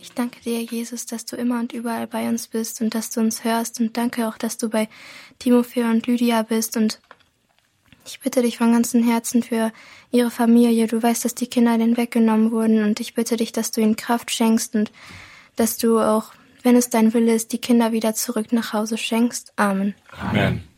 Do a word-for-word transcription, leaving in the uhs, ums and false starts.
Ich danke dir, Jesus, dass du immer und überall bei uns bist und dass du uns hörst. Und danke auch, dass du bei Timofey und Lydia bist. Und ich bitte dich von ganzem Herzen für ihre Familie. Du weißt, dass die Kinder denen weggenommen wurden. Und ich bitte dich, dass du ihnen Kraft schenkst und dass du auch, wenn es dein Wille ist, die Kinder wieder zurück nach Hause schenkst. Amen. Amen.